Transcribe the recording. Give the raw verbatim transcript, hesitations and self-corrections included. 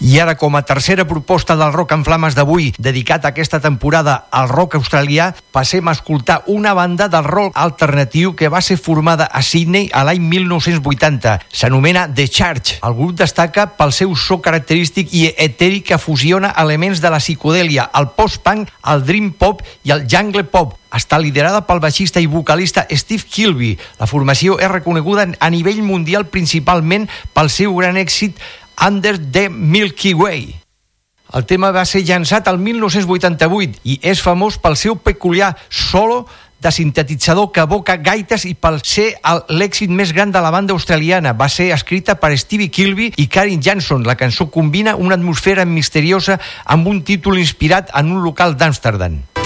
I ara, com a tercera proposta del Rock en Flames d'avui, dedicat a aquesta temporada al rock australià, passem a escoltar una banda del rock alternatiu que va ser formada a Sydney a l'any mil nou-cents vuitanta. S'anomena The Church. El grup destaca pel seu so característic i etèric que fusiona elements de la psicodèlia, el post-punk, el dream pop i el jungle pop. Està liderada pel baixista i vocalista Steve Kilbey. La formació és reconeguda a nivell mundial principalment pel seu gran èxit Under the Milky Way. El tema va ser llançat el mil nou-cents vuitanta-vuit i és famós pel seu peculiar solo de sintetitzador que evoca gaites i pel ser l'èxit més gran de la banda australiana. Va ser escrita per Stevie Kilbey i Karin Jansson. La cançó combina una atmosfera misteriosa amb un títol inspirat en un local d'Amsterdam.